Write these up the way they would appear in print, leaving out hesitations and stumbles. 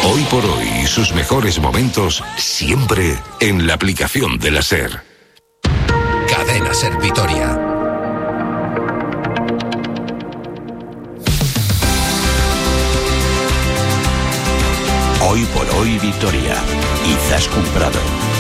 Hoy por hoy, sus mejores momentos siempre en la aplicación de la SER. Cadena SER Vitoria. Hoy por hoy Vitoria. Izaskun Prado.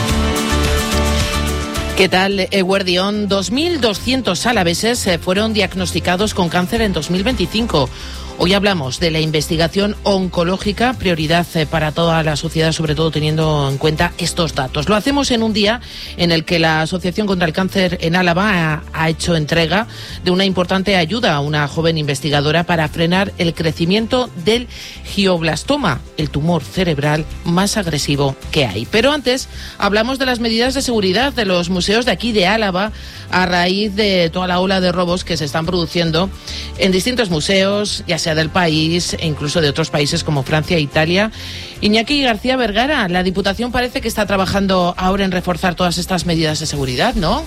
¿Qué tal, Eguerdión? 2.200 alaveses fueron diagnosticados con cáncer en 2025. Hoy hablamos de la investigación oncológica, prioridad para toda la sociedad, sobre todo teniendo en cuenta estos datos. Lo hacemos en un día en el que la Asociación contra el Cáncer en Álava ha hecho entrega de una importante ayuda a una joven investigadora para frenar el crecimiento del glioblastoma, el tumor cerebral más agresivo que hay. Pero antes hablamos de las medidas de seguridad de los museos de aquí de Álava a raíz de toda la ola de robos que se están produciendo en distintos museos, ya sea del país e incluso de otros países como Francia e Italia. Iñaki García Vergara, la Diputación parece que está trabajando ahora en reforzar todas estas medidas de seguridad, ¿no?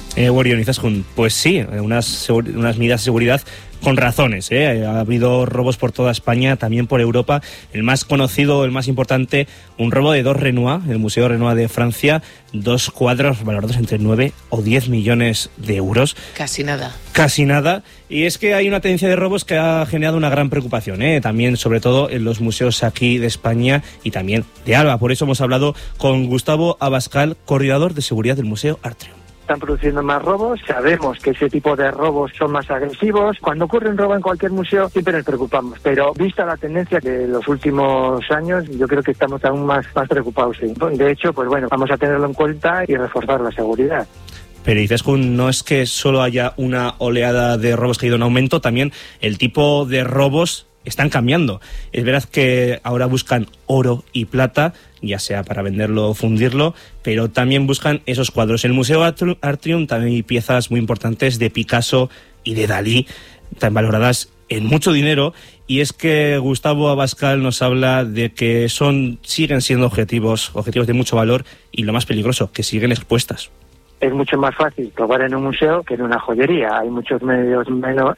Pues sí, unas medidas de seguridad con razones, Ha habido robos por toda España, también por Europa. El más conocido, el más importante, un robo de 2 Renoir, el Museo Renoir de Francia, 2 cuadros valorados entre 9 o 10 millones de euros. Casi nada. Casi nada. Y es que hay una tendencia de robos que ha generado una gran preocupación, también, sobre todo, en los museos aquí de España y también de Álava. Por eso hemos hablado con Gustavo Abascal, coordinador de seguridad del Museo Atrium. Están produciendo más robos, sabemos que ese tipo de robos son más agresivos. Cuando ocurre un robo en cualquier museo siempre nos preocupamos, pero vista la tendencia de los últimos años, yo creo que estamos aún más preocupados. ¿Sí? De hecho, pues bueno, vamos a tenerlo en cuenta y reforzar la seguridad. Pero Izaskun, no es que solo haya una oleada de robos que ha ido en aumento, también el tipo de robos están cambiando. Es verdad que ahora buscan oro y plata, ya sea para venderlo o fundirlo, pero también buscan esos cuadros. En el Museo Atrium también hay piezas muy importantes de Picasso y de Dalí, tan valoradas en mucho dinero, y es que Gustavo Abascal nos habla de que siguen siendo objetivos de mucho valor, y lo más peligroso, que siguen expuestas. Es mucho más fácil robar en un museo que en una joyería. Hay muchos medios menores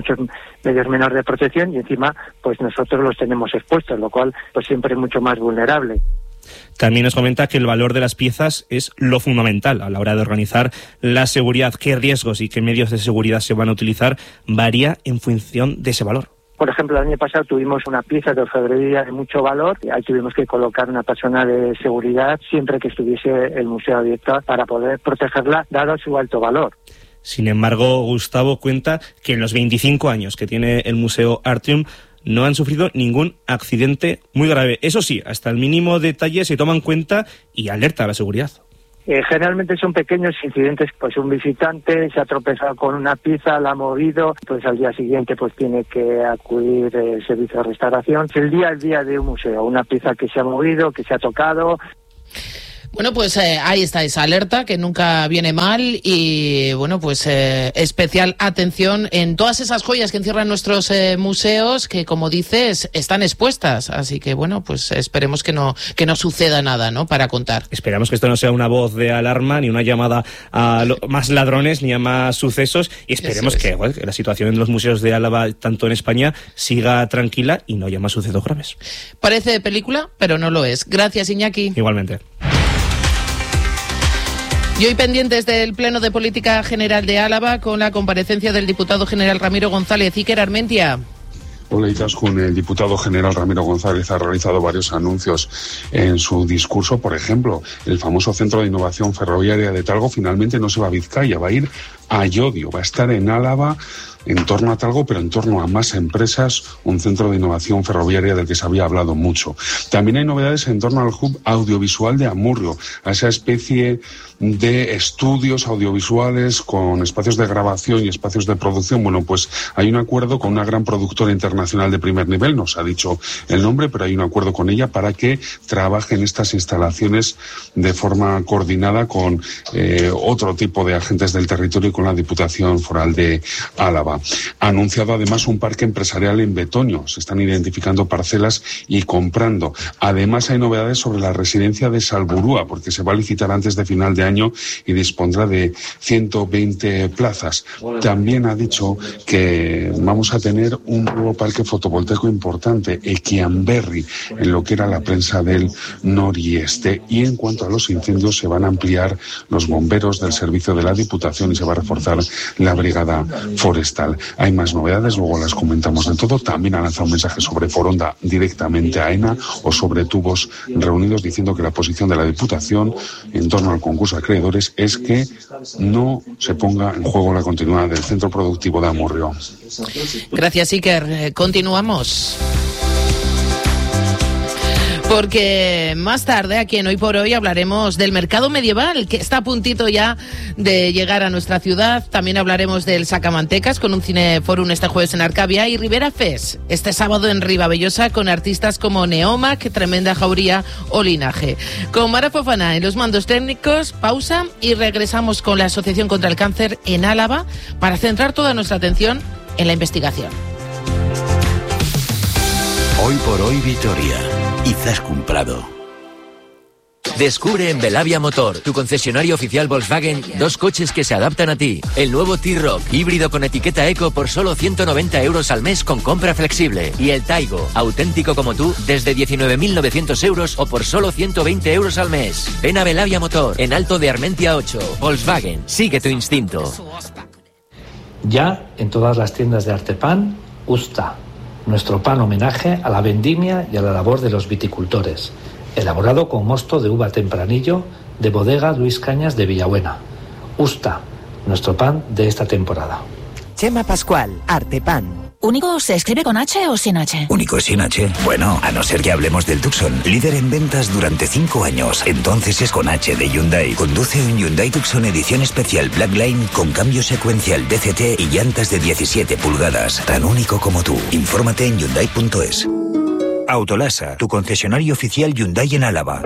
de protección y encima pues nosotros los tenemos expuestos, lo cual pues siempre es mucho más vulnerable. También nos comenta que el valor de las piezas es lo fundamental a la hora de organizar la seguridad. Qué riesgos y qué medios de seguridad se van a utilizar varía en función de ese valor. Por ejemplo, el año pasado tuvimos una pieza de orfebrería de mucho valor y ahí tuvimos que colocar una persona de seguridad siempre que estuviese el museo abierto para poder protegerla, dado su alto valor. Sin embargo, Gustavo cuenta que en los 25 años que tiene el Museo Atrium no han sufrido ningún accidente muy grave. Eso sí, hasta el mínimo detalle se toma en cuenta y alerta a la seguridad. Generalmente son pequeños incidentes, pues un visitante se ha tropezado con una pieza, la ha movido, pues al día siguiente pues tiene que acudir el servicio de restauración. El día de un museo, una pieza que se ha movido, que se ha tocado. Bueno, pues ahí está esa alerta que nunca viene mal y, bueno, pues especial atención en todas esas joyas que encierran nuestros museos que, como dices, están expuestas. Así que, bueno, pues esperemos que no suceda nada, ¿no?, para contar. Esperamos que esto no sea una voz de alarma ni una llamada a más ladrones ni a más sucesos y esperemos que la situación en los museos de Álava, tanto en España, siga tranquila y no haya más sucesos graves. Parece de película, pero no lo es. Gracias, Iñaki. Igualmente. Y hoy pendientes del Pleno de Política General de Álava con la comparecencia del diputado general Ramiro González. Iker Armentia. Hola, Izaskun. El diputado general Ramiro González ha realizado varios anuncios en su discurso. Por ejemplo, el famoso Centro de Innovación Ferroviaria de Talgo finalmente no se va a Vizcaya, va a ir a Llodio, va a estar en Álava, en torno a Talgo, pero en torno a más empresas, un centro de innovación ferroviaria del que se había hablado mucho. También hay novedades en torno al hub audiovisual de Amurrio, a esa especie de estudios audiovisuales con espacios de grabación y espacios de producción. Bueno, pues hay un acuerdo con una gran productora internacional de primer nivel, no se ha dicho el nombre, pero hay un acuerdo con ella para que trabaje en estas instalaciones de forma coordinada con otro tipo de agentes del territorio con la Diputación Foral de Álava. Ha anunciado además un parque empresarial en Betoño. Se están identificando parcelas y comprando. Además hay novedades sobre la residencia de Salburúa, porque se va a licitar antes de final de año y dispondrá de 120 plazas. También ha dicho que vamos a tener un nuevo parque fotovoltaico importante, Equiamberri, en lo que era la prensa del Norieste. Y en cuanto a los incendios, se van a ampliar los bomberos del servicio de la Diputación y se va a reforzar la brigada forestal. Hay más novedades, luego las comentamos de todo. También ha lanzado un mensaje sobre Foronda directamente a AENA o sobre Tubos Reunidos, diciendo que la posición de la Diputación en torno al concurso de acreedores es que no se ponga en juego la continuidad del centro productivo de Amurrio. Gracias, Iker. Continuamos. Porque más tarde, aquí en Hoy por Hoy, hablaremos del mercado medieval, que está a puntito ya de llegar a nuestra ciudad. También hablaremos del Sacamantecas, con un cineforum este jueves en Arcavia, y Rivera Fest, este sábado en Ribavellosa, con artistas como Neomac, Tremenda Jauría o Linaje. Con Mara Fofana en los mandos técnicos, pausa y regresamos con la Asociación contra el Cáncer en Álava para centrar toda nuestra atención en la investigación. Hoy por Hoy Vitoria. Izaskun Prado. Descubre en Belavia Motor, tu concesionario oficial Volkswagen, 2 coches que se adaptan a ti. El nuevo T-Roc, híbrido con etiqueta Eco por solo 190 euros al mes con compra flexible. Y el Taigo, auténtico como tú, desde 19.900 euros o por solo 120 euros al mes. Ven a Belavia Motor, en Alto de Armentia 8. Volkswagen, sigue tu instinto. Ya en todas las tiendas de Artepan, Usta, nuestro pan homenaje a la vendimia y a la labor de los viticultores, elaborado con mosto de uva tempranillo de bodega Luis Cañas de Villabuena. Usta, nuestro pan de esta temporada. Chema Pascual, Artepan. ¿Único se escribe con H o sin H? Único sin H. Bueno, a no ser que hablemos del Tucson, líder en ventas durante 5 años. Entonces es con H de Hyundai. Conduce un Hyundai Tucson edición especial Blackline con cambio secuencial DCT y llantas de 17 pulgadas. Tan único como tú. Infórmate en Hyundai.es. Autolasa, tu concesionario oficial Hyundai en Álava.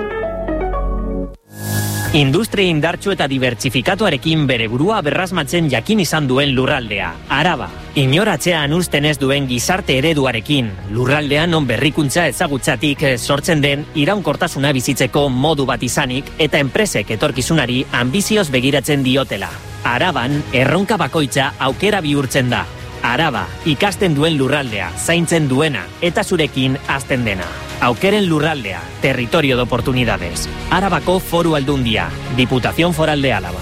Industria indartsu eta dibertsifikatuarekin bere burua berrasmatzen jakin izan duen lurraldea, Araba. Inor atzean uzten ez duen gizarte ereduarekin, lurraldean non berrikuntza ezagutzatik sortzen den iraunkortasuna bizitzeko modu bat izanik eta enpresek etorkizunari ambizioz begiratzen diotela. Araban, erronka bakoitza aukera bihurtzen da. Araba, ikasten duen lurraldea, zaintzen duena eta zurekin hazten dena. Aukeren lurraldea, territorio de oportunidades. Arabako Foru Aldundia, Diputación Foral de Álava.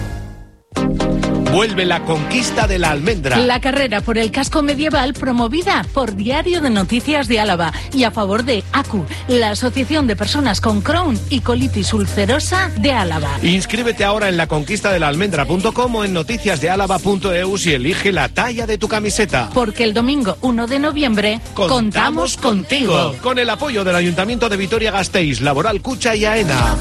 Vuelve la conquista de la almendra. La carrera por el casco medieval promovida por Diario de Noticias de Álava y a favor de ACU, la Asociación de Personas con Crohn y Colitis Ulcerosa de Álava. Inscríbete ahora en laconquistadelalmendra.com o en noticiasdealava.eu y elige la talla de tu camiseta. Porque el domingo 1 de noviembre contamos contigo. Con el apoyo del Ayuntamiento de Vitoria-Gasteiz, Laboral Cucha y AENA.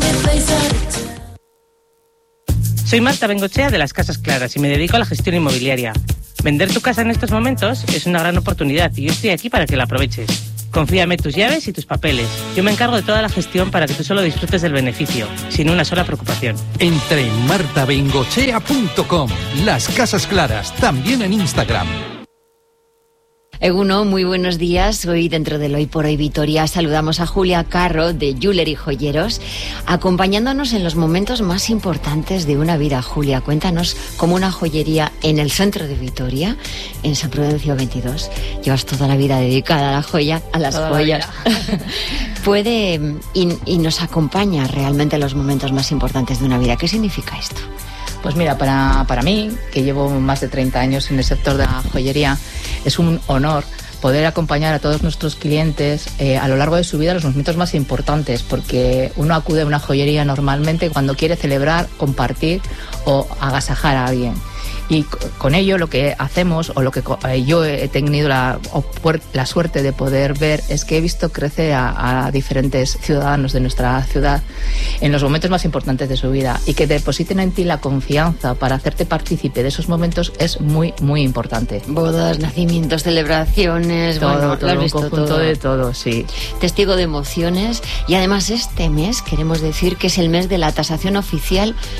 Soy Marta Bengochea de las Casas Claras y me dedico a la gestión inmobiliaria. Vender tu casa en estos momentos es una gran oportunidad y yo estoy aquí para que la aproveches. Confíame tus llaves y tus papeles. Yo me encargo de toda la gestión para que tú solo disfrutes del beneficio, sin una sola preocupación. Entra en martabengochea.com. Las Casas Claras, también en Instagram. Eguno, muy buenos días. Hoy dentro del Hoy por Hoy Vitoria saludamos a Julia Carro de Jewelry Joyeros, acompañándonos en los momentos más importantes de una vida. Julia, cuéntanos cómo una joyería en el centro de Vitoria, en San Prudencio 22, llevas toda la vida dedicada a la joya, a las joyas, puede y nos acompaña realmente en los momentos más importantes de una vida. ¿Qué significa esto? Pues mira, para mí, que llevo más de 30 años en el sector de la joyería, es un honor poder acompañar a todos nuestros clientes a lo largo de su vida en los momentos más importantes, porque uno acude a una joyería normalmente cuando quiere celebrar, compartir o agasajar a alguien. Y con ello lo que hacemos, o lo que yo he tenido la suerte de poder ver, es que he visto crecer a diferentes ciudadanos de nuestra ciudad en los momentos más importantes de su vida, y que depositen en ti la confianza para hacerte partícipe de esos momentos es muy, muy importante. Bodas, nacimientos, celebraciones, todo, lo has visto, un conjunto de todo, sí. Testigo de emociones. Y además este mes queremos decir que es el mes de la tasación oficial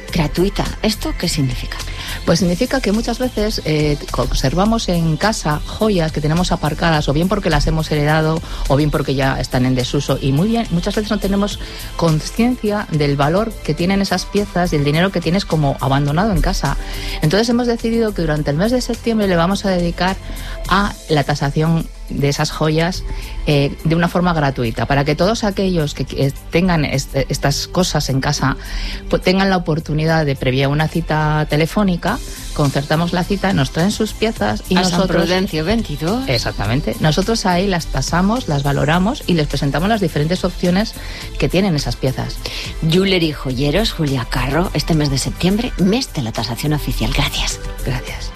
gratuita. ¿Esto qué significa? Pues significa que muchas veces conservamos en casa joyas que tenemos aparcadas, o bien porque las hemos heredado, o bien porque ya están en desuso. Y muchas veces no tenemos conciencia del valor que tienen esas piezas y el dinero que tienes como abandonado en casa. Entonces hemos decidido que durante el mes de septiembre le vamos a dedicar a la tasación de esas joyas de una forma gratuita, para que todos aquellos que tengan estas cosas en casa pues tengan la oportunidad de, previa una cita telefónica, concertamos la cita, nos traen sus piezas y a nosotros... San Prudencio 22. Exactamente. Nosotros ahí las tasamos, las valoramos y les presentamos las diferentes opciones que tienen esas piezas. Jewelry Joyeros, Julia Carro, este mes de septiembre, mes de la tasación oficial. Gracias. Gracias.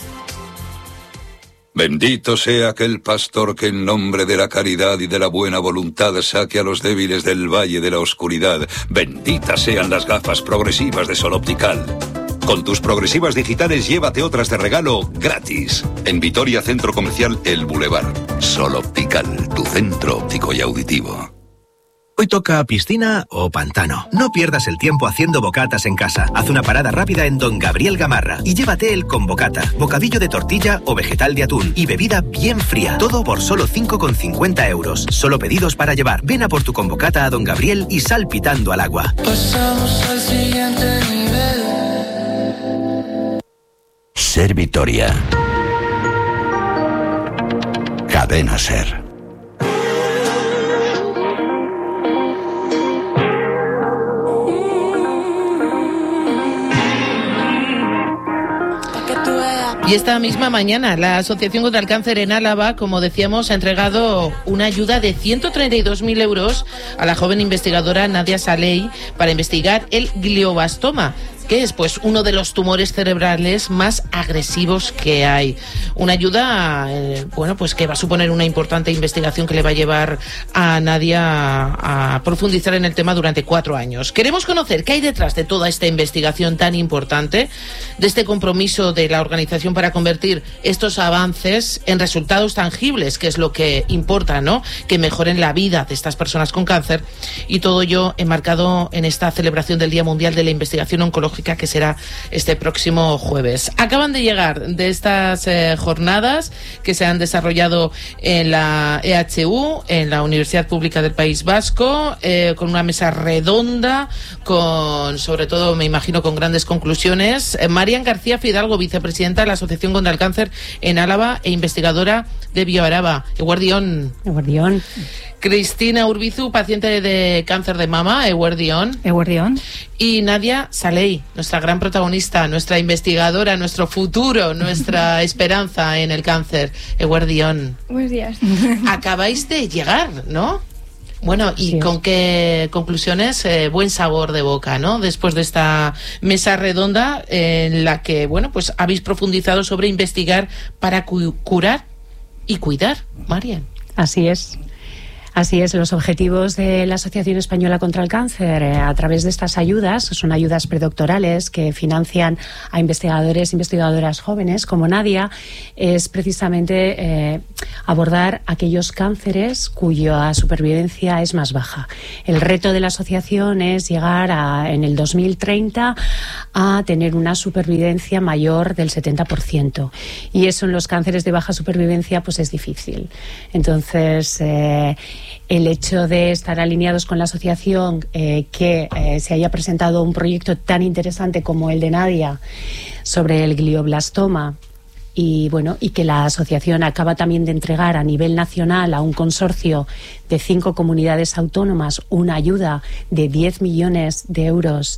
Bendito sea aquel pastor que en nombre de la caridad y de la buena voluntad saque a los débiles del valle de la oscuridad. Benditas sean las gafas progresivas de Sol Optical. Con tus progresivas digitales llévate otras de regalo gratis. En Vitoria Centro Comercial El Boulevard. Sol Optical, tu centro óptico y auditivo. Hoy toca piscina o pantano. No pierdas el tiempo haciendo bocatas en casa. Haz una parada rápida en Don Gabriel Gamarra y llévate el con bocata, bocadillo de tortilla o vegetal de atún y bebida bien fría. Todo por solo 5,50 euros. Solo pedidos para llevar. Ven a por tu con bocata a Don Gabriel y sal pitando al agua. Pasamos al siguiente nivel. Ser Vitoria. Cadena Ser. Y esta misma mañana, la Asociación contra el Cáncer en Álava, como decíamos, ha entregado una ayuda de 132.000 euros a la joven investigadora Nadia Saley para investigar el glioblastoma, que es pues uno de los tumores cerebrales más agresivos que hay. Una ayuda, pues que va a suponer una importante investigación que le va a llevar a Nadia a profundizar en el tema durante 4 años. Queremos conocer qué hay detrás de toda esta investigación tan importante, de este compromiso de la organización para convertir estos avances en resultados tangibles, que es lo que importa, ¿no? Que mejoren la vida de estas personas con cáncer, y todo ello enmarcado en esta celebración del Día Mundial de la Investigación Oncológica, que será este próximo jueves. Acaban de llegar de estas jornadas que se han desarrollado en la EHU, en la Universidad Pública del País Vasco, con una mesa redonda, sobre todo, me imagino, con grandes conclusiones. Marian García Fidalgo, vicepresidenta de la Asociación contra el Cáncer en Álava e investigadora de Bioaraba. Eguardión. Eguardión. Cristina Urbizu, paciente de cáncer de mama, Eguardión. Eguardión. Y Nadia Saley, nuestra gran protagonista, nuestra investigadora, nuestro futuro, nuestra esperanza en el cáncer. Eguardión. Buenos días. Acabáis de llegar, ¿no? Bueno, ¿y sí, con qué conclusiones? Buen sabor de boca, ¿no? Después de esta mesa redonda en la que, pues habéis profundizado sobre investigar para curar y cuidar, Marian. Así es. Así es, los objetivos de la Asociación Española contra el Cáncer a través de estas ayudas, son ayudas predoctorales que financian a investigadores e investigadoras jóvenes como Nadia, es precisamente abordar aquellos cánceres cuya supervivencia es más baja. El reto de la asociación es llegar en el 2030 a tener una supervivencia mayor del 70%. Y eso en los cánceres de baja supervivencia pues es difícil. Entonces, el hecho de estar alineados con la asociación, que se haya presentado un proyecto tan interesante como el de Nadia sobre el glioblastoma, y que la asociación acaba también de entregar a nivel nacional a un consorcio de 5 comunidades autónomas una ayuda de 10 millones de euros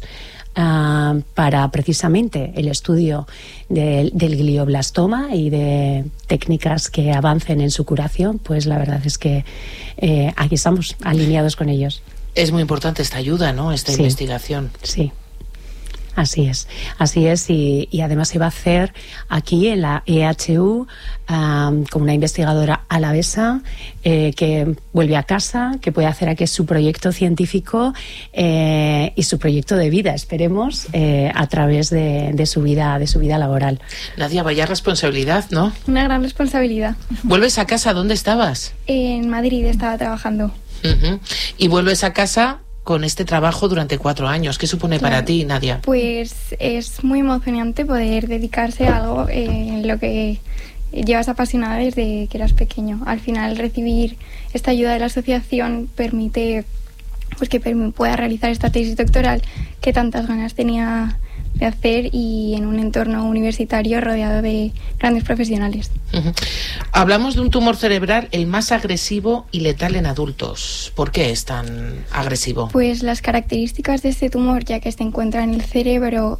para precisamente el estudio del glioblastoma y de técnicas que avancen en su curación, pues la verdad es que aquí estamos alineados con ellos. Es muy importante esta ayuda, ¿no? Esta investigación. Sí. Así es, y además se va a hacer aquí en la EHU con una investigadora alavesa que vuelve a casa, que puede hacer aquí su proyecto científico y su proyecto de vida, esperemos, a través de su vida laboral. Nadia, vaya responsabilidad, ¿no? Una gran responsabilidad. ¿Vuelves a casa? ¿Dónde estabas? En Madrid estaba trabajando. Uh-huh. Y vuelves a casa con este trabajo durante 4 años. ¿Qué supone para ti, Nadia? Pues es muy emocionante poder dedicarse a algo en lo que llevas apasionada desde que eras pequeño. Al final, recibir esta ayuda de la asociación permite pues que pueda realizar esta tesis doctoral que tantas ganas tenía de hacer, y en un entorno universitario rodeado de grandes profesionales. Hablamos de un tumor cerebral el más agresivo y letal en adultos. ¿Por qué es tan agresivo? Pues las características de este tumor, ya que se encuentra en el cerebro,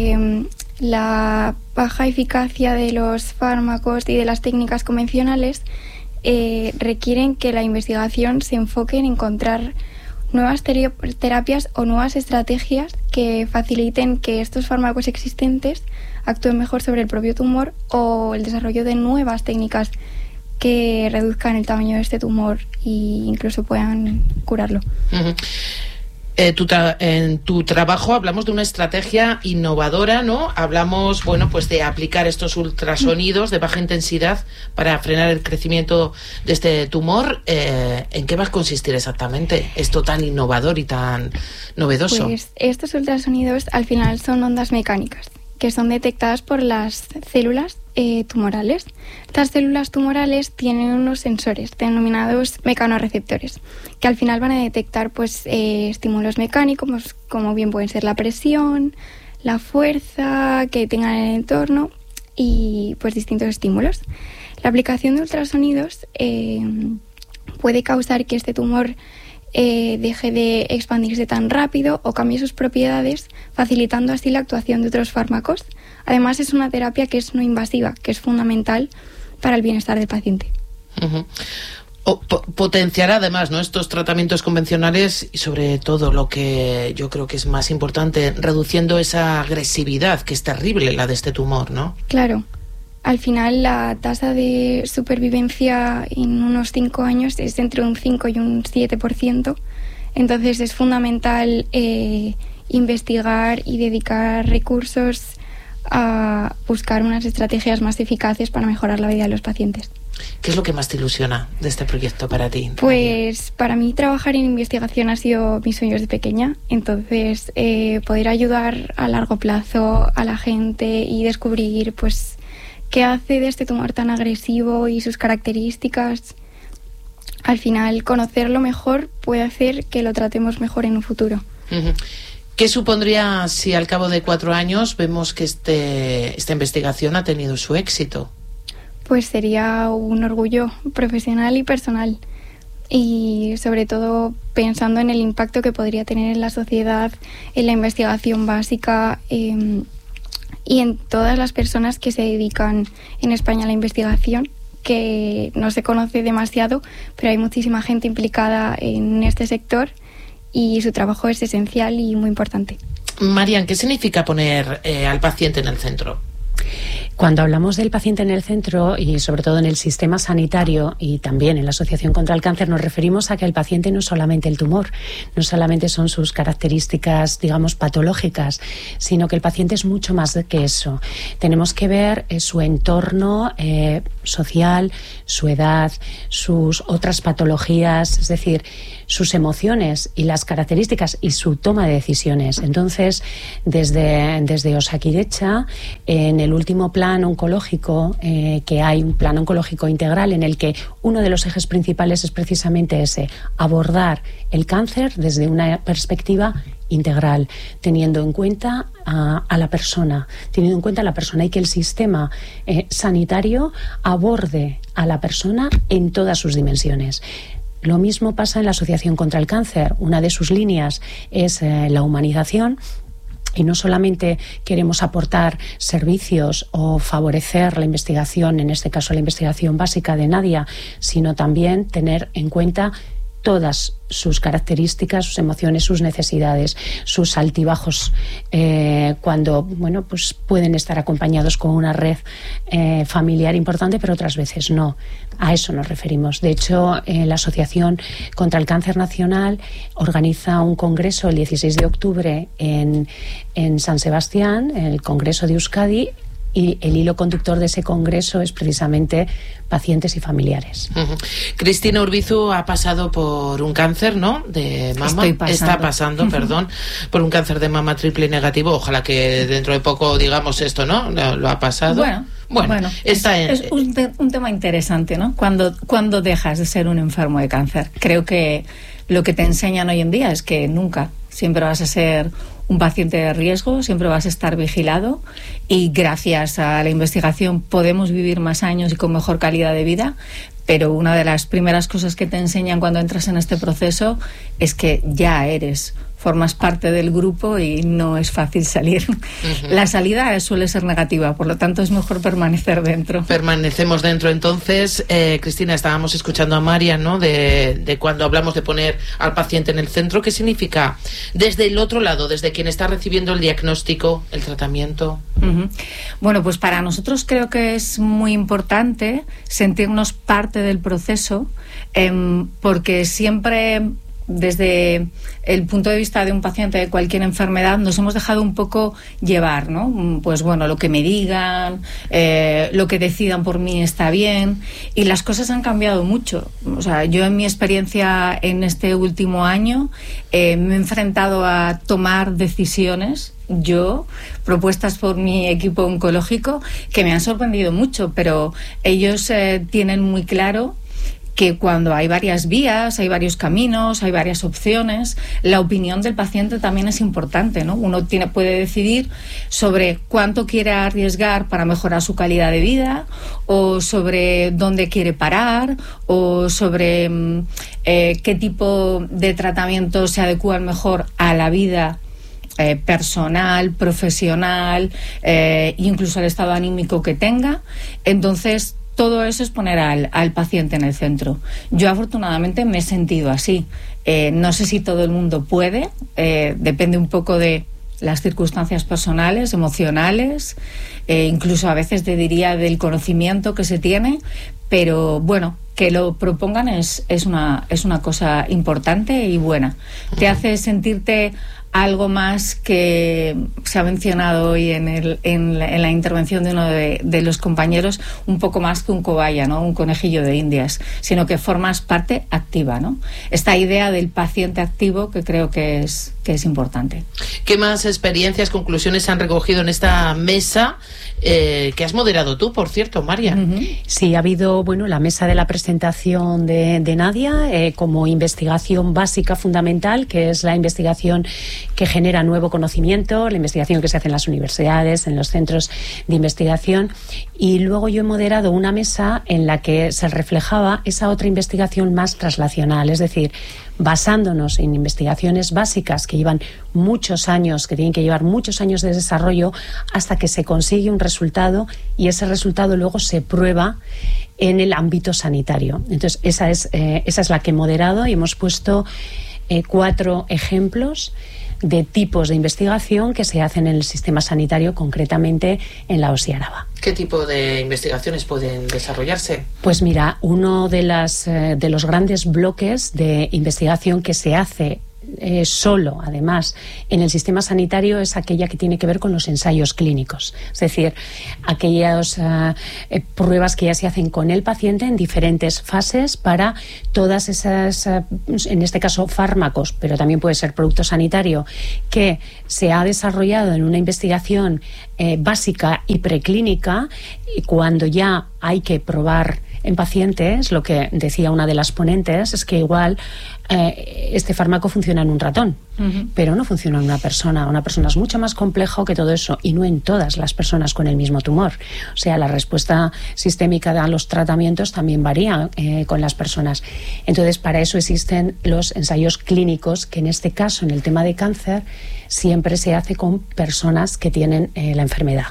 la baja eficacia de los fármacos y de las técnicas convencionales requieren que la investigación se enfoque en encontrar nuevas terapias o nuevas estrategias que faciliten que estos fármacos existentes actúen mejor sobre el propio tumor, o el desarrollo de nuevas técnicas que reduzcan el tamaño de este tumor e incluso puedan curarlo. En tu trabajo hablamos de una estrategia innovadora, ¿no? Hablamos, pues de aplicar estos ultrasonidos de baja intensidad para frenar el crecimiento de este tumor. ¿En qué va a consistir exactamente esto tan innovador y tan novedoso? Pues estos ultrasonidos al final son ondas mecánicas que son detectadas por las células tumorales. Estas células tumorales tienen unos sensores denominados mecanorreceptores, que al final van a detectar estímulos mecánicos, como bien pueden ser la presión, la fuerza que tengan en el entorno y distintos estímulos. La aplicación de ultrasonidos puede causar que este tumor deje de expandirse tan rápido o cambie sus propiedades, facilitando así la actuación de otros fármacos. Además, es una terapia que es no invasiva, que es fundamental para el bienestar del paciente. Potenciará además, ¿no?, estos tratamientos convencionales, y sobre todo lo que yo creo que es más importante, reduciendo esa agresividad que es terrible, la de este tumor, ¿no? Claro. Al final, la tasa de supervivencia en unos 5 años es entre un 5 y un 7%. Entonces, es fundamental investigar y dedicar recursos a buscar unas estrategias más eficaces para mejorar la vida de los pacientes. ¿Qué es lo que más te ilusiona de este proyecto para ti? Pues para mí trabajar en investigación ha sido mis sueños de pequeña. Entonces, poder ayudar a largo plazo a la gente y descubrir qué hace de este tumor tan agresivo y sus características. Al final, conocerlo mejor puede hacer que lo tratemos mejor en un futuro. ¿Qué supondría si al cabo de 4 años vemos que esta investigación ha tenido su éxito? Pues sería un orgullo profesional y personal. Y sobre todo pensando en el impacto que podría tener en la sociedad, en la investigación básica, y en todas las personas que se dedican en España a la investigación, que no se conoce demasiado, pero hay muchísima gente implicada en este sector y su trabajo es esencial y muy importante. Marian, ¿qué significa poner al paciente en el centro? Cuando hablamos del paciente en el centro, y sobre todo en el sistema sanitario y también en la Asociación contra el Cáncer, nos referimos a que el paciente no es solamente el tumor, no solamente son sus características, digamos, patológicas, sino que el paciente es mucho más que eso. Tenemos que ver su entorno social, su edad, sus otras patologías, es decir, sus emociones y las características y su toma de decisiones. Entonces, desde Osakidetza, en el último plan oncológico, que hay un plan oncológico integral en el que uno de los ejes principales es precisamente ese, abordar el cáncer desde una perspectiva integral, teniendo en cuenta a la persona, y que el sistema sanitario aborde a la persona en todas sus dimensiones. Lo mismo pasa en la Asociación contra el Cáncer. Una de sus líneas es la humanización. Y no solamente queremos aportar servicios o favorecer la investigación, en este caso la investigación básica de Nadia, sino también tener en cuenta todas sus características, sus emociones, sus necesidades, sus altibajos, cuando pueden estar acompañados con una red familiar importante, pero otras veces no. A eso nos referimos. De hecho, la Asociación contra el Cáncer Nacional organiza un congreso el 16 de octubre en San Sebastián, el Congreso de Euskadi, y el hilo conductor de ese congreso es precisamente pacientes y familiares. Cristina Urbizu ha pasado por un cáncer, ¿no?, de mama. Está pasando, perdón, por un cáncer de mama triple negativo. Ojalá que dentro de poco digamos esto, ¿no? Lo ha pasado. Bueno, es un tema interesante, ¿no? Cuando dejas de ser un enfermo de cáncer. Creo que lo que te enseñan hoy en día es que nunca, siempre vas a ser un paciente de riesgo, siempre vas a estar vigilado, y gracias a la investigación podemos vivir más años y con mejor calidad de vida. Pero una de las primeras cosas que te enseñan cuando entras en este proceso es que ya formas parte del grupo y no es fácil salir. La salida suele ser negativa, por lo tanto es mejor permanecer dentro. Permanecemos dentro. Entonces, Cristina, estábamos escuchando a Marian, ¿no?, de cuando hablamos de poner al paciente en el centro. ¿Qué significa desde el otro lado, desde quien está recibiendo el diagnóstico, el tratamiento? Bueno, pues para nosotros creo que es muy importante sentirnos parte del proceso, porque siempre, desde el punto de vista de un paciente de cualquier enfermedad, nos hemos dejado un poco llevar, ¿no? Pues bueno, lo que me digan, lo que decidan por mí está bien, y las cosas han cambiado mucho. O sea, yo en mi experiencia en este último año me he enfrentado a tomar decisiones, propuestas por mi equipo oncológico, que me han sorprendido mucho, pero ellos tienen muy claro que cuando hay varias vías, hay varios caminos, hay varias opciones, la opinión del paciente también es importante, ¿no? Uno puede decidir sobre cuánto quiere arriesgar para mejorar su calidad de vida, o sobre dónde quiere parar, o sobre qué tipo de tratamiento se adecúa mejor a la vida personal, profesional, incluso al estado anímico que tenga. Entonces, todo eso es poner al paciente en el centro. Yo afortunadamente me he sentido así. No sé si todo el mundo puede, depende un poco de las circunstancias personales, emocionales, incluso a veces te diría del conocimiento que se tiene, pero bueno, que lo propongan es una cosa importante y buena. Te hace sentirte algo más, que se ha mencionado hoy en la intervención de uno de los compañeros, un poco más que un cobaya, ¿no?, un conejillo de Indias, sino que formas parte activa, ¿no? Esta idea del paciente activo, que creo que es importante. ¿Qué más experiencias, conclusiones han recogido en esta mesa que has moderado tú, por cierto, María? Sí, ha habido, la mesa de la presentación de Nadia como investigación básica fundamental, que es la investigación que genera nuevo conocimiento, la investigación que se hace en las universidades, en los centros de investigación, y luego yo he moderado una mesa en la que se reflejaba esa otra investigación más translacional, es decir, basándonos en investigaciones básicas que llevan muchos años, que tienen que llevar muchos años de desarrollo hasta que se consigue un resultado, y ese resultado luego se prueba en el ámbito sanitario. Entonces, esa es la que he moderado, y hemos puesto 4 ejemplos de tipos de investigación que se hacen en el sistema sanitario, concretamente en la OSI Araba. ¿Qué tipo de investigaciones pueden desarrollarse? Pues mira, uno de los grandes bloques de investigación que se hace solo, además, en el sistema sanitario es aquella que tiene que ver con los ensayos clínicos, es decir, aquellas pruebas que ya se hacen con el paciente en diferentes fases para todas esas, en este caso fármacos, pero también puede ser producto sanitario, que se ha desarrollado en una investigación básica y preclínica, y cuando ya hay que probar en pacientes, lo que decía una de las ponentes es que igual este fármaco funciona en un ratón, pero no funciona en una persona. Una persona es mucho más complejo que todo eso, y no en todas las personas con el mismo tumor. O sea, la respuesta sistémica a los tratamientos también varía con las personas. Entonces, para eso existen los ensayos clínicos, que en este caso, en el tema de cáncer, siempre se hace con personas que tienen la enfermedad.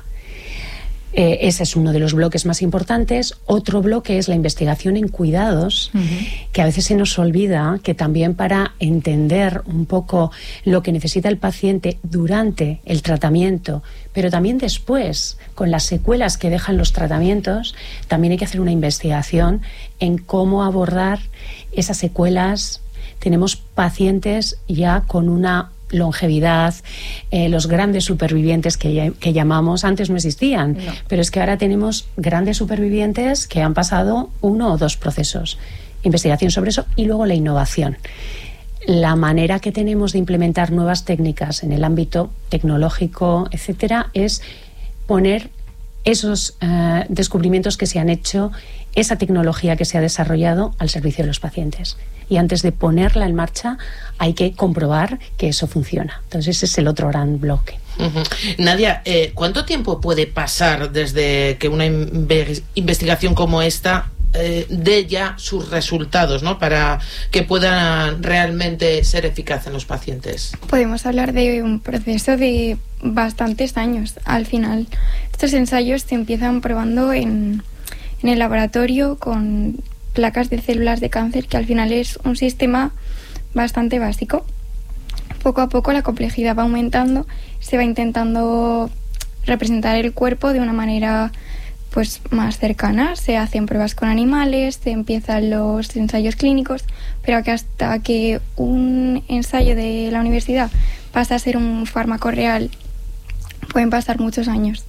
Ese es uno de los bloques más importantes. Otro bloque es la investigación en cuidados, que a veces se nos olvida que también, para entender un poco lo que necesita el paciente durante el tratamiento, pero también después, con las secuelas que dejan los tratamientos, también hay que hacer una investigación en cómo abordar esas secuelas. Tenemos pacientes ya con una longevidad, los grandes supervivientes que llamamos, antes no existían, pero es que ahora tenemos grandes supervivientes que han pasado 1 o 2 procesos. Investigación sobre eso y luego la innovación. La manera que tenemos de implementar nuevas técnicas en el ámbito tecnológico, etcétera, es poner esos descubrimientos que se han hecho, esa tecnología que se ha desarrollado al servicio de los pacientes. Y antes de ponerla en marcha hay que comprobar que eso funciona. Entonces ese es el otro gran bloque. Nadia, ¿cuánto tiempo puede pasar desde que una investigación como esta dé ya sus resultados, ¿no?, para que puedan realmente ser eficaz en los pacientes? Podemos hablar de un proceso de bastantes años. Al final, estos ensayos se empiezan probando en el laboratorio con placas de células de cáncer, que al final es un sistema bastante básico. Poco a poco la complejidad va aumentando, se va intentando representar el cuerpo de una manera pues más cercana, se hacen pruebas con animales, se empiezan los ensayos clínicos, pero que hasta que un ensayo de la universidad pasa a ser un fármaco real pueden pasar muchos años.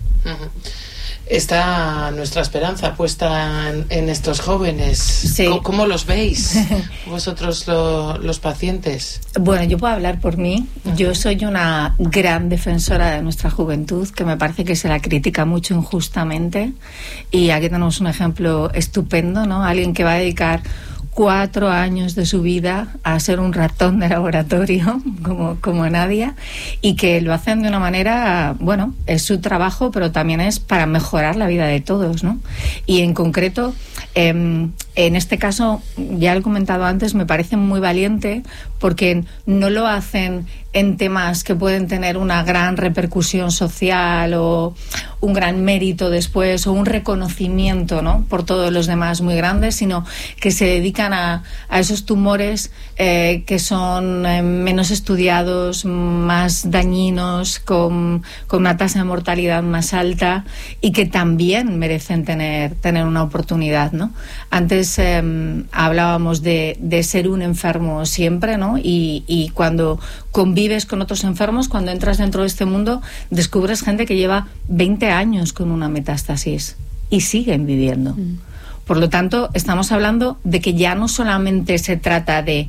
Está nuestra esperanza puesta en estos jóvenes. Sí. ¿Cómo los veis vosotros los pacientes? Bueno, yo puedo hablar por mí. Yo soy una gran defensora de nuestra juventud, que me parece que se la critica mucho injustamente. Y aquí tenemos un ejemplo estupendo, ¿no? Alguien que va a dedicar 4 años de su vida a ser un ratón de laboratorio como Nadia, y que lo hacen de una manera, bueno, es su trabajo, pero también es para mejorar la vida de todos, ¿no? Y en concreto, en este caso, ya lo he comentado antes, me parece muy valiente porque no lo hacen en temas que pueden tener una gran repercusión social o un gran mérito después o un reconocimiento, ¿no?, por todos los demás muy grandes, sino que se dedican a esos tumores que son menos estudiados, más dañinos, con una tasa de mortalidad más alta y que también merecen tener una oportunidad, ¿no? Antes hablábamos de ser un enfermo siempre, ¿no? Y cuando convives con otros enfermos, cuando entras dentro de este mundo, descubres gente que lleva 20 años con una metástasis y siguen viviendo. Por lo tanto, estamos hablando de que ya no solamente se trata de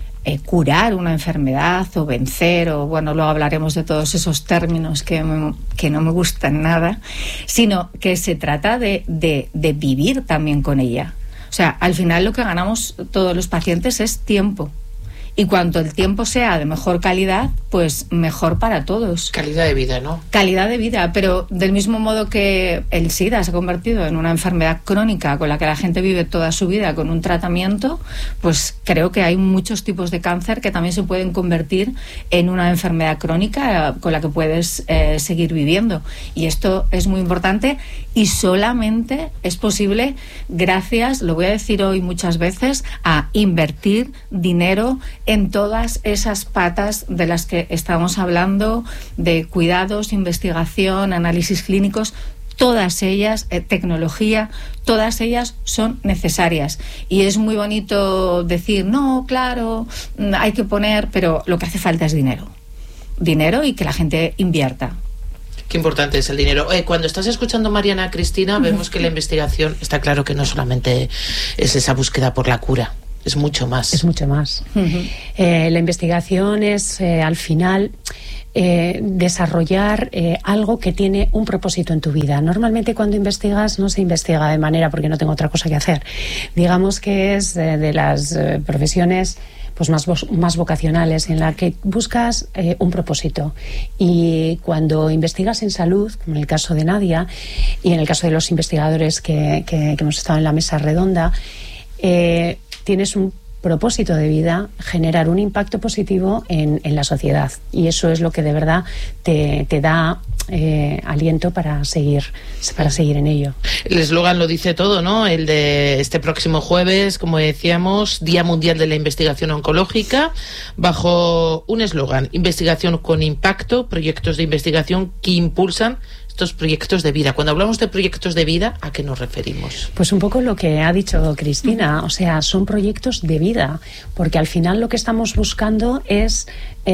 curar una enfermedad o vencer, o bueno, luego hablaremos de todos esos términos que no me gustan nada, sino que se trata de vivir también con ella. O sea, al final lo que ganamos todos los pacientes es tiempo. Y cuanto el tiempo sea de mejor calidad, pues mejor para todos. Calidad de vida, ¿no? Calidad de vida, pero del mismo modo que el SIDA se ha convertido en una enfermedad crónica con la que la gente vive toda su vida con un tratamiento, pues creo que hay muchos tipos de cáncer que también se pueden convertir en una enfermedad crónica con la que puedes seguir viviendo. Y esto es muy importante y solamente es posible gracias, lo voy a decir hoy muchas veces, a invertir dinero en todas esas patas de las que estamos hablando, de cuidados, investigación, análisis clínicos. Todas ellas, tecnología, todas ellas son necesarias. Y es muy bonito decir, no, claro, hay que poner, pero lo que hace falta es dinero. Dinero y que la gente invierta. Qué importante es el dinero. Cuando estás escuchando, Mariana, Cristina, vemos que la investigación, está claro que no solamente es esa búsqueda por la cura. Es mucho más. Es mucho más. La investigación es, al final, desarrollar algo que tiene un propósito en tu vida. Normalmente cuando investigas no se investiga de manera porque no tengo otra cosa que hacer. Digamos que es de las profesiones pues más vocacionales, en la que buscas un propósito. Y cuando investigas en salud, como en el caso de Nadia y en el caso de los investigadores que hemos estado en la mesa redonda, tienes un propósito de vida, generar un impacto positivo en la sociedad, y eso es lo que de verdad te da aliento para seguir en ello. El eslogan lo dice todo, ¿no? El de este próximo jueves, como decíamos, Día Mundial de la Investigación Oncológica, bajo un eslogan: investigación con impacto, proyectos de investigación que impulsan estos proyectos de vida. Cuando hablamos de proyectos de vida, ¿a qué nos referimos? Pues un poco lo que ha dicho Cristina, o sea, son proyectos de vida, porque al final lo que estamos buscando es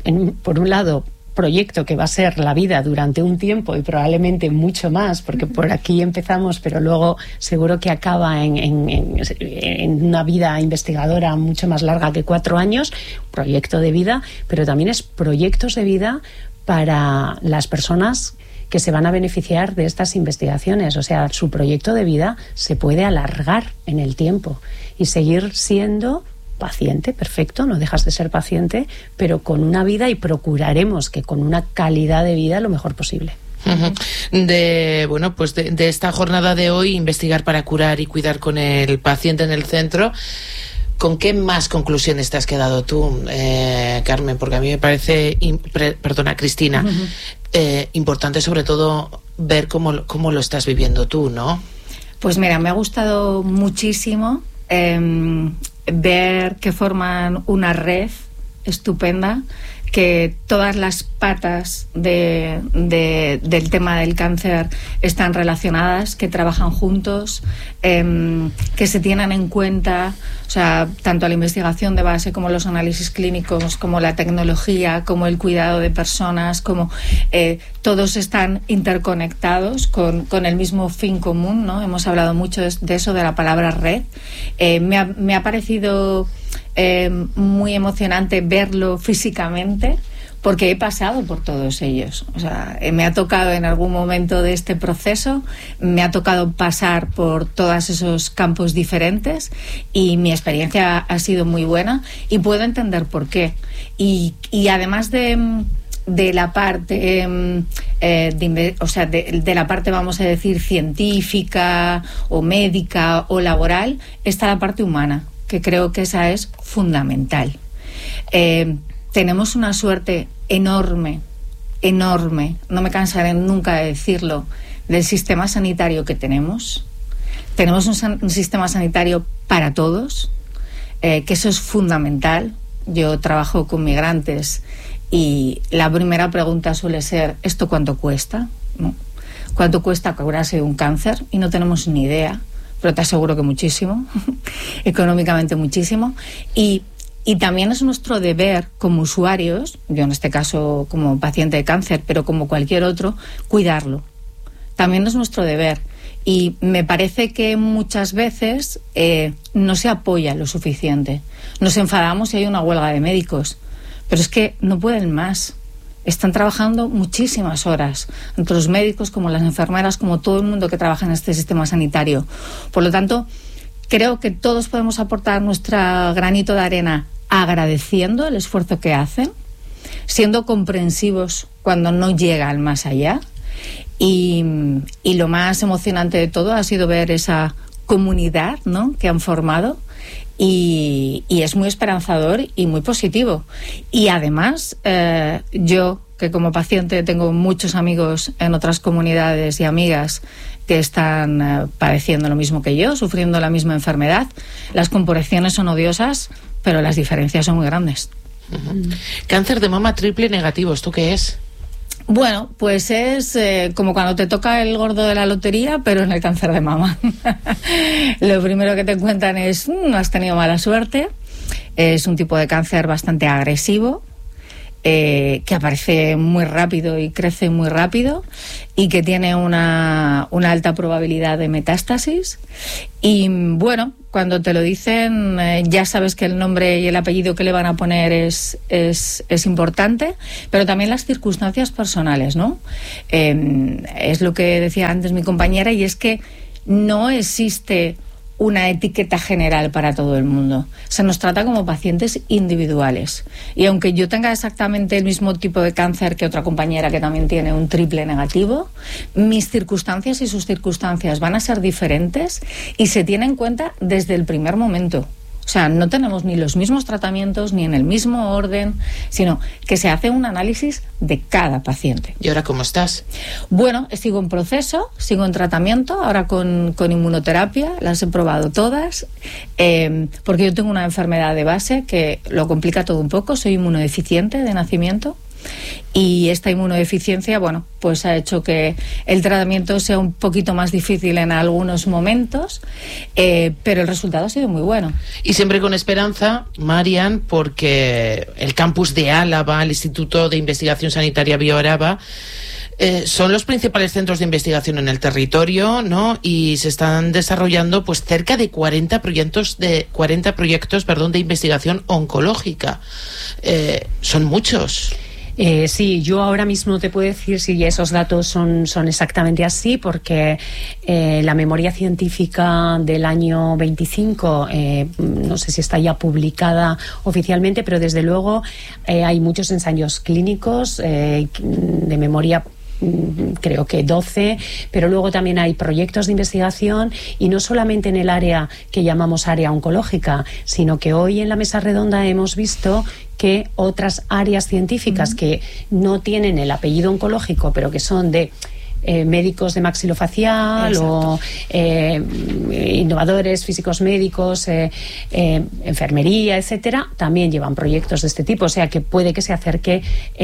por un lado, proyecto que va a ser la vida durante un tiempo y probablemente mucho más, porque por aquí empezamos, pero luego seguro que acaba en una vida investigadora mucho más larga que 4 años, proyecto de vida, pero también es proyectos de vida para las personas que se van a beneficiar de estas investigaciones. O sea, su proyecto de vida se puede alargar en el tiempo y seguir siendo paciente, perfecto, no dejas de ser paciente, pero con una vida, y procuraremos que con una calidad de vida lo mejor posible. De esta jornada de hoy, investigar para curar y cuidar con el paciente en el centro, ¿con qué más conclusiones te has quedado tú, Carmen? Porque a mí me parece, Cristina, importante sobre todo ver cómo lo estás viviendo tú, ¿no? Pues mira, me ha gustado muchísimo ver que forman una red estupenda, que todas las patas del tema del cáncer están relacionadas, que trabajan juntos, que se tienen en cuenta, o sea, tanto la investigación de base como los análisis clínicos, como la tecnología, como el cuidado de personas, como todos están interconectados con el mismo fin común, ¿no? Hemos hablado mucho de eso, de la palabra red. Me ha parecido muy emocionante verlo físicamente, porque he pasado por todos ellos. O sea, me ha tocado en algún momento de este proceso, me ha tocado pasar por todos esos campos diferentes, y mi experiencia ha sido muy buena y puedo entender por qué. Y además de la parte de la parte, vamos a decir, científica o médica o laboral, está la parte humana, que creo que esa es fundamental. Tenemos una suerte enorme, no me cansaré nunca de decirlo, del sistema sanitario que tenemos. Tenemos un sistema sanitario para todos, que eso es fundamental. Yo trabajo con migrantes y la primera pregunta suele ser: ¿esto cuánto cuesta? ¿No? ¿Cuánto cuesta curarse de un cáncer? Y no tenemos ni idea, pero te aseguro que muchísimo, económicamente muchísimo. Y también es nuestro deber como usuarios, yo en este caso como paciente de cáncer, pero como cualquier otro, cuidarlo. También es nuestro deber. Y me parece que muchas veces no se apoya lo suficiente. Nos enfadamos si hay una huelga de médicos, pero es que no pueden más. Están trabajando muchísimas horas, tanto los médicos como las enfermeras, como todo el mundo que trabaja en este sistema sanitario. Por lo tanto, creo que todos podemos aportar nuestro granito de arena agradeciendo el esfuerzo que hacen, siendo comprensivos cuando no llega al más allá. Y lo más emocionante de todo ha sido ver esa comunidad, ¿no?, que han formado. Y es muy esperanzador y muy positivo. Y además, yo, que como paciente tengo muchos amigos en otras comunidades y amigas que están padeciendo lo mismo que yo, sufriendo la misma enfermedad, las comparaciones son odiosas, pero las diferencias son muy grandes. Cáncer de mama triple negativo, ¿esto qué es? Bueno, pues es como cuando te toca el gordo de la lotería, pero en el cáncer de mama. Lo primero que te cuentan es: has tenido mala suerte. Es un tipo de cáncer bastante agresivo, que aparece muy rápido y crece muy rápido, y que tiene una alta probabilidad de metástasis. Y bueno, cuando te lo dicen, ya sabes que el nombre y el apellido que le van a poner es importante, pero también las circunstancias personales, ¿no? Es lo que decía antes mi compañera, y es que no existe una etiqueta general para todo el mundo. Se nos trata como pacientes individuales. Y aunque yo tenga exactamente el mismo tipo de cáncer que otra compañera que también tiene un triple negativo, mis circunstancias y sus circunstancias van a ser diferentes y se tiene en cuenta desde el primer momento. O sea, no tenemos ni los mismos tratamientos ni en el mismo orden, sino que se hace un análisis de cada paciente. ¿Y ahora cómo estás? Bueno, sigo en proceso, sigo en tratamiento, ahora con inmunoterapia, las he probado todas, porque yo tengo una enfermedad de base que lo complica todo un poco, soy inmunodeficiente de nacimiento. Y esta inmunodeficiencia, bueno, pues ha hecho que el tratamiento sea un poquito más difícil en algunos momentos, pero el resultado ha sido muy bueno. Y siempre con esperanza, Marian, porque el campus de Álava, el Instituto de Investigación Sanitaria BioAraba, son los principales centros de investigación en el territorio, ¿no? Y se están desarrollando pues cerca de 40 proyectos de investigación oncológica. Son muchos. Sí, yo ahora mismo te puedo decir si esos datos son exactamente así, porque la memoria científica del año 25, no sé si está ya publicada oficialmente, pero desde luego hay muchos ensayos clínicos de memoria, creo que 12, pero luego también hay proyectos de investigación, y no solamente en el área que llamamos área oncológica, sino que hoy en la mesa redonda hemos visto que otras áreas científicas que no tienen el apellido oncológico, pero que son de médicos de maxilofacial, o innovadores físicos médicos, enfermería, etcétera, también llevan proyectos de este tipo, o sea que puede que se acerque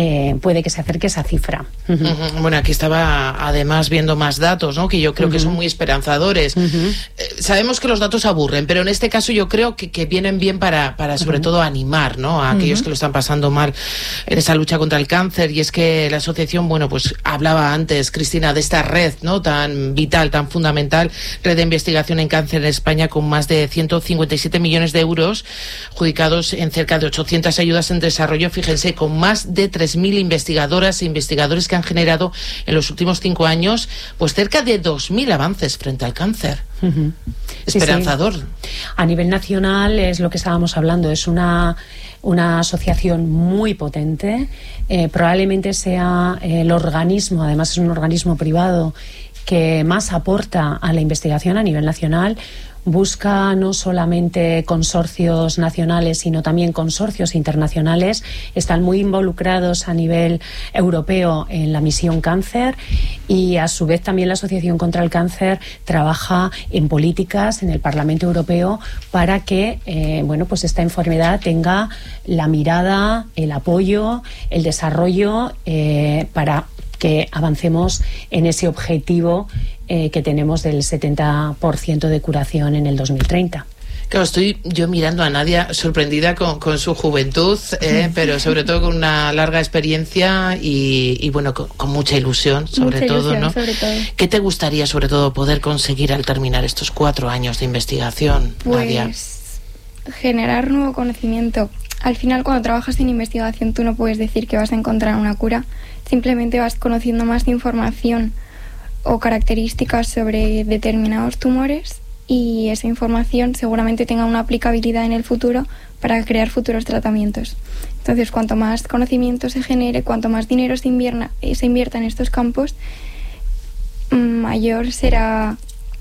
esa cifra. Bueno, aquí estaba además viendo más datos, ¿no?, que yo creo que son muy esperanzadores. Sabemos que los datos aburren, pero en este caso yo creo que vienen bien para sobre todo animar, ¿no?, a aquellos que lo están pasando mal en esa lucha contra el cáncer. Y es que la asociación, bueno, pues hablaba antes, Cristina, de esta red, ¿no?, tan vital, tan fundamental, red de investigación en cáncer en España, con más de 157 millones de euros adjudicados en cerca de 800 ayudas en desarrollo. Fíjense, con más de 3.000 investigadoras e investigadores que han generado en los últimos 5 años pues cerca de 2.000 avances frente al cáncer. Esperanzador. Sí, sí. A nivel nacional es lo que estábamos hablando, es una asociación muy potente, probablemente sea el organismo, además es un organismo privado, que más aporta a la investigación a nivel nacional. Busca no solamente consorcios nacionales, sino también consorcios internacionales. Están muy involucrados a nivel europeo en la misión cáncer, y a su vez también la Asociación contra el Cáncer trabaja en políticas en el Parlamento Europeo para que bueno, pues esta enfermedad tenga la mirada, el apoyo, el desarrollo para que avancemos en ese objetivo que tenemos del 70% de curación en el 2030. Claro, estoy yo mirando a Nadia sorprendida con su juventud, pero sobre todo con una larga experiencia y bueno, con mucha ilusión, sobre todo, ¿no? ¿Qué te gustaría, sobre todo, poder conseguir al terminar estos 4 años de investigación, Nadia? Pues generar nuevo conocimiento. Al final, cuando trabajas en investigación, tú no puedes decir que vas a encontrar una cura, simplemente vas conociendo más información o características sobre determinados tumores, y esa información seguramente tenga una aplicabilidad en el futuro para crear futuros tratamientos. Entonces, cuanto más conocimiento se genere, cuanto más dinero se invierta en estos campos, mayor será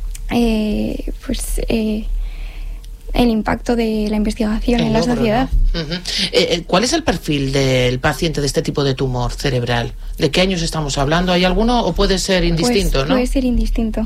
el impacto de la investigación en la sociedad. ¿No? ¿Cuál es el perfil del paciente de este tipo de tumor cerebral? ¿De qué años estamos hablando? ¿Hay alguno o puede ser indistinto? Pues, ¿no? Puede ser indistinto.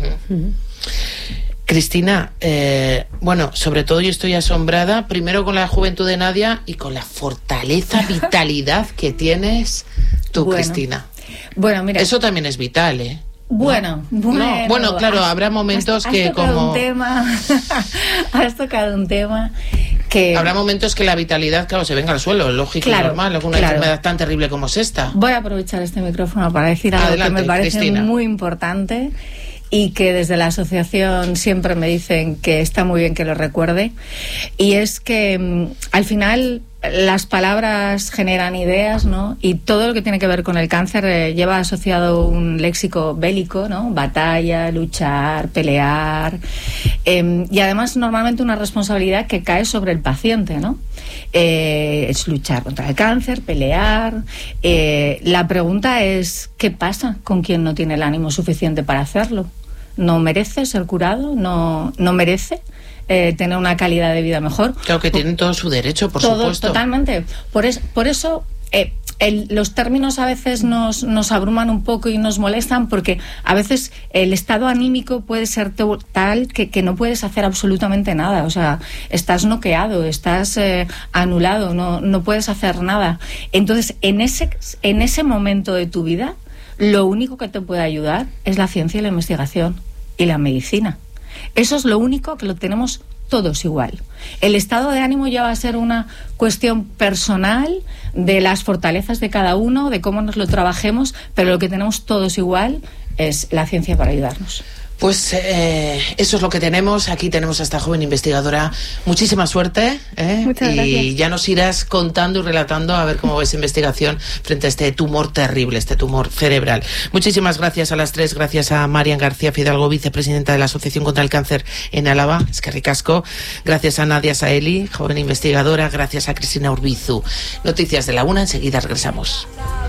Cristina, bueno, sobre todo yo estoy asombrada primero con la juventud de Nadia y con la fortaleza, vitalidad que tienes tú, Cristina. Bueno, mira, eso también es vital, ¿eh? Bueno, claro, habrá momentos que como... Has tocado un tema que... Habrá momentos que la vitalidad, claro, se venga al suelo, es lógico y normal, con una enfermedad tan terrible como es esta. Voy a aprovechar este micrófono para decir algo que me parece, Cristina, muy importante, y que desde la asociación siempre me dicen que está muy bien que lo recuerde, y es que al final las palabras generan ideas, ¿no? Y todo lo que tiene que ver con el cáncer lleva asociado un léxico bélico, ¿no? Batalla, luchar, pelear, y además normalmente una responsabilidad que cae sobre el paciente, ¿no? Es luchar contra el cáncer, pelear. La pregunta es, ¿qué pasa con quien no tiene el ánimo suficiente para hacerlo? ¿No merece ser curado? ¿No merece tener una calidad de vida mejor? Claro que tienen todo su derecho, por supuesto. Totalmente. Por eso los términos a veces nos abruman un poco y nos molestan, porque a veces el estado anímico puede ser tal que no puedes hacer absolutamente nada. O sea, estás noqueado, estás anulado, no puedes hacer nada. Entonces, en ese momento de tu vida, lo único que te puede ayudar es la ciencia y la investigación y la medicina. Eso es lo único que lo tenemos todos igual. El estado de ánimo ya va a ser una cuestión personal de las fortalezas de cada uno, de cómo nos lo trabajemos, pero lo que tenemos todos igual es la ciencia para ayudarnos. Pues eso es lo que tenemos. Aquí tenemos a esta joven investigadora. Muchísima suerte. Muchas gracias. Y ya nos irás contando y relatando a ver cómo va esa investigación frente a este tumor terrible, este tumor cerebral. Muchísimas gracias a las tres. Gracias a Marian García Fidalgo, vicepresidenta de la Asociación contra el Cáncer en Álava. Es que ricasco. Gracias a Nadia Saeli, joven investigadora. Gracias a Cristina Urbizu. Noticias de la 1. Enseguida regresamos.